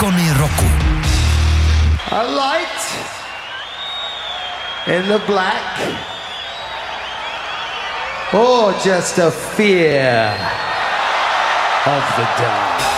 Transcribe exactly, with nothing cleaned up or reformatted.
Ikony roku. A light in the black, or just a fear of the dark.